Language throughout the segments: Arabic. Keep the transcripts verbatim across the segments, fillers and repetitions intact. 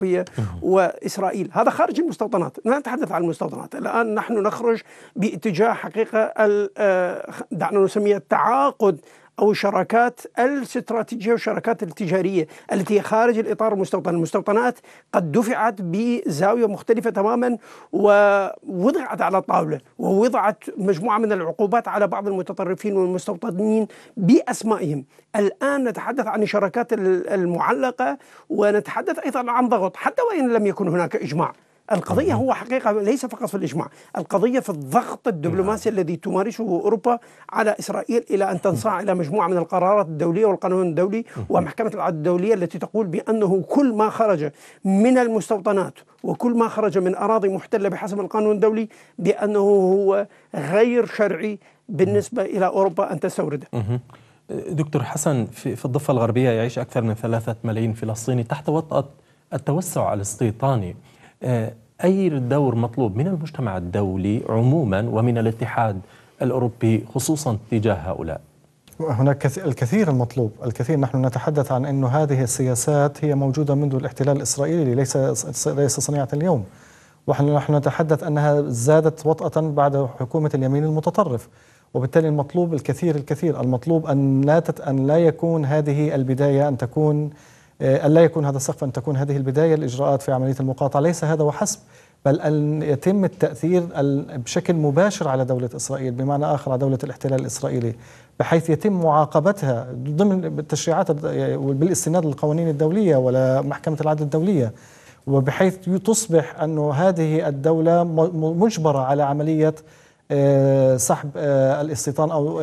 الأوروبية وإسرائيل. هذا خارج المستوطنات، لا نتحدث عن المستوطنات. الآن نحن نخرج باتجاه حقيقة دعنا نسميها التعاقد أو الشراكات الاستراتيجية والشراكات التجارية التي هي خارج الإطار المستوطن. المستوطنات قد دفعت بزاوية مختلفة تماما ووضعت على الطاولة، ووضعت مجموعة من العقوبات على بعض المتطرفين والمستوطنين بأسمائهم. الآن نتحدث عن الشراكات المعلقة، ونتحدث أيضا عن ضغط حتى وإن لم يكن هناك إجماع. القضية هو حقيقة ليس فقط في الإجماع، القضية في الضغط الدبلوماسي الذي تمارسه أوروبا على إسرائيل إلى أن تنصاع إلى مجموعة من القرارات الدولية والقانون الدولي ومحكمة العدل الدولية التي تقول بأنه كل ما خرج من المستوطنات وكل ما خرج من أراضي محتلة بحسب القانون الدولي بأنه هو غير شرعي بالنسبة إلى أوروبا أن تستورده. دكتور حسن، في الضفة الغربية يعيش أكثر من ثلاثة ملايين فلسطيني تحت وطأة التوسع الاستيطاني. أي دور مطلوب من المجتمع الدولي عموما ومن الاتحاد الأوروبي خصوصا تجاه هؤلاء؟ هناك الكثير المطلوب، الكثير. نحن نتحدث عن أن هذه السياسات هي موجودة منذ الاحتلال الإسرائيلي، ليس ليس صنيعة اليوم. ونحن نتحدث أنها زادت وطأة بعد حكومة اليمين المتطرف، وبالتالي المطلوب الكثير الكثير. المطلوب أن لا تت أن لا يكون هذه البداية أن تكون أن لا يكون هذا السقف، أن تكون هذه البداية الإجراءات في عملية المقاطعة. ليس هذا وحسب، بل أن يتم التأثير بشكل مباشر على دولة إسرائيل، بمعنى آخر على دولة الاحتلال الإسرائيلي، بحيث يتم معاقبتها ضمن التشريعات بالاستناد للقوانين الدولية ولا محكمة العدل الدولية، وبحيث تصبح أن هذه الدولة مجبرة على عملية سحب الاستيطان أو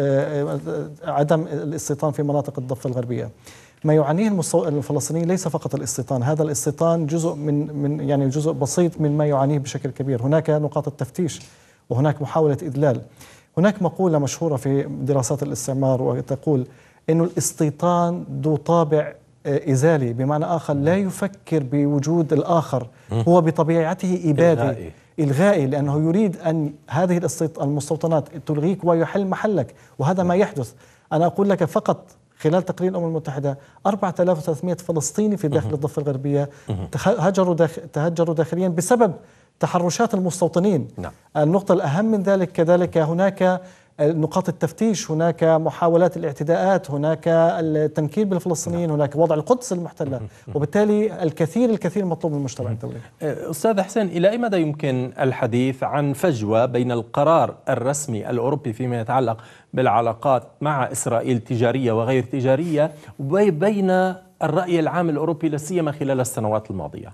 عدم الاستيطان في مناطق الضفة الغربية. ما يعنيه الفلسطينيين ليس فقط الاستيطان، هذا الاستيطان جزء من من يعني جزء بسيط من ما يعانيه بشكل كبير. هناك نقاط التفتيش، وهناك محاولة إذلال. هناك مقولة مشهورة في دراسات الاستعمار وتقول إنه الاستيطان ذو طابع إزالي، بمعنى آخر لا يفكر بوجود الآخر، هو بطبيعته إبادي إلغائي, إلغائي لأنه يريد أن هذه المستوطنات تلغيك ويحل محلك، وهذا ما يحدث. أنا أقول لك فقط خلال تقرير الأمم المتحدة أربعة آلاف وثلاثمئة فلسطيني في داخل الضفة الغربية تهجروا داخل تهجروا داخليا بسبب تحرشات المستوطنين. نعم. النقطة الأهم من ذلك كذلك هناك نقاط التفتيش، هناك محاولات الاعتداءات، هناك التنكيل بالفلسطينيين، هناك وضع القدس المحتلة، وبالتالي الكثير الكثير مطلوب من المجتمع الدولي. أستاذ حسين، إلى أي مدى يمكن الحديث عن فجوة بين القرار الرسمي الأوروبي فيما يتعلق بالعلاقات مع إسرائيل تجارية وغير تجارية وبين الرأي العام الأوروبي لا سيما خلال السنوات الماضية؟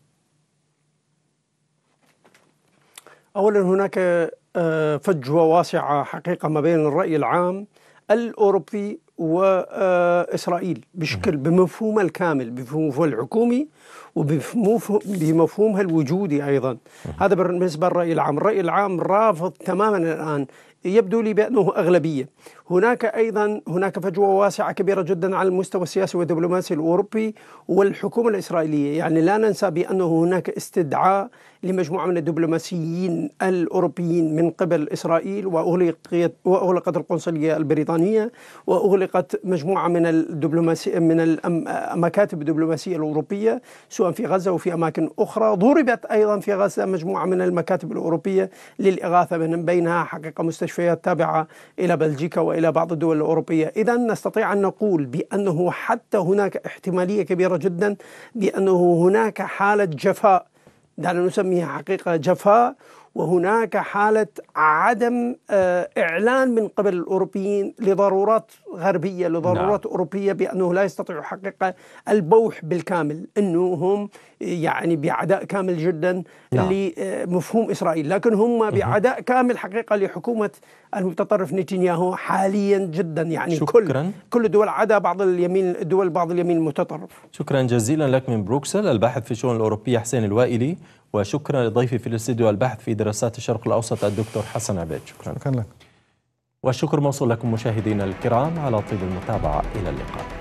أولا هناك فجوة واسعة حقيقة ما بين الرأي العام الأوروبي وإسرائيل بشكل بمفهومها الكامل، بمفهومها الحكومي وبمفهومها الوجودي أيضا. هذا بالنسبة للرأي العام. الرأي العام رافض تماما الآن، يبدو لي بأنه أغلبية. هناك أيضا هناك فجوة واسعة كبيرة جدا على المستوى السياسي والدبلوماسي الأوروبي والحكومة الإسرائيلية. يعني لا ننسى بأنه هناك استدعاء لمجموعة من الدبلوماسيين الأوروبيين من قبل إسرائيل، وأغلقت وأغلقت القنصلية البريطانية، وأغلقت مجموعة من الدبلوماسي من المكاتب الدبلوماسية الأوروبية سواء في غزة وفي أماكن أخرى. ضربت أيضا في غزة مجموعة من المكاتب الأوروبية للإغاثة، من بينها حقيقة مستشفيات تابعة إلى بلجيكا وإلى بعض الدول الأوروبية. إذا نستطيع أن نقول بأنه حتى هناك احتمالية كبيرة جدا بأنه هناك حالة جفاء، دعنا نسميها حقيقة جفاء، وهناك حالة عدم إعلان من قبل الأوروبيين لضرورات غربية لضرورات نعم. أوروبية بأنه لا يستطيعوا حقيقة البوح بالكامل، أنه هم يعني بعداء كامل جدا نعم. لمفهوم إسرائيل، لكن هم بعداء كامل حقيقة لحكومة المتطرف نتنياهو حاليا جدا. يعني شكراً. كل كل الدول عدا بعض اليمين دول بعض اليمين المتطرف. شكرا جزيلا لك من بروكسل الباحث في الشؤون الأوروبية حسين الوائلي، وشكرا لضيفي في الاستديو الباحث في دراسات الشرق الأوسط الدكتور حسن عبيد. شكرا. شكرا لك. والشكر موصول لكم مشاهدينا الكرام على طيب المتابعة. إلى اللقاء.